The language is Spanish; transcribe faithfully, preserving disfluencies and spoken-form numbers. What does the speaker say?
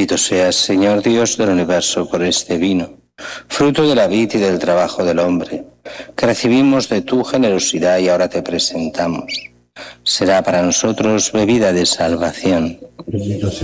Bendito seas, Señor Dios del universo, por este vino, fruto de la vid y del trabajo del hombre, que recibimos de tu generosidad y ahora te presentamos. Será para nosotros bebida de salvación. Bendito sea